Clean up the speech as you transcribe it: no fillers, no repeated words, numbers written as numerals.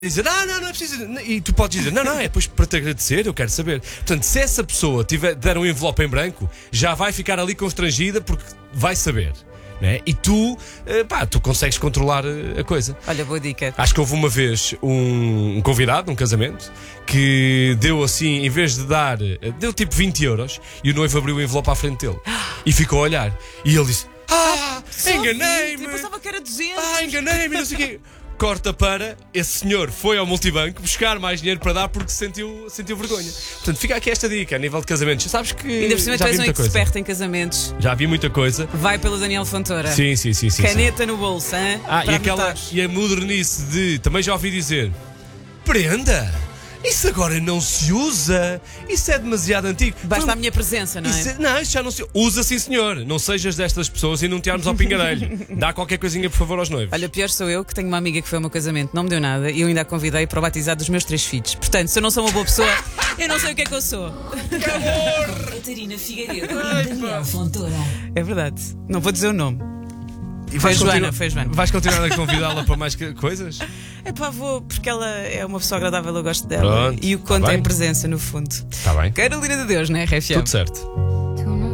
dizer, não é preciso. E tu podes dizer, não, é depois para te agradecer, eu quero saber. Portanto, se essa pessoa der um envelope em branco, já vai ficar ali constrangida porque vai saber. Né? E tu consegues controlar a coisa. Olha, boa dica. Acho que houve uma vez um convidado num casamento que deu assim, em vez de dar, deu tipo 20 euros e o noivo abriu o envelope à frente dele e ficou a olhar. E ele disse: enganei-me! Eu pensava que era 200. Enganei-me, não sei o quê. Corta para esse senhor foi ao multibanco buscar mais dinheiro para dar porque sentiu vergonha. Portanto, fica aqui esta dica a nível de casamentos. Sabes que Ainda por cima já tu és vi um muita coisa. expert em casamentos. Já vi muita coisa. Vai pelo Daniel Fontoura. Sim. Caneta no bolso, hein? E a modernice de. Também já ouvi dizer: prenda! Isso agora não se usa. Isso é demasiado antigo. Basta a minha presença, não é? Isso já não se usa, sim senhor. Não sejas destas pessoas e não te armes ao pingarelho. Dá qualquer coisinha, por favor, aos noivos. Olha, pior sou eu, que tenho uma amiga que foi ao meu casamento, não me deu nada e eu ainda a convidei para o batizado dos meus 3 filhos. Portanto, se eu não sou uma boa pessoa, eu não sei o que é que eu sou. Catarina Figueiredo e Daniel Fontoura. É verdade. Não vou dizer o nome. E Foi Joana. Vais continuar a convidá-la para mais coisas? É pá, vou, porque ela é uma pessoa agradável, eu gosto dela. Pronto, E o que conta tá é bem. a presença, no fundo. Está bem. Carolina de Deus, né, RFM? Tudo certo.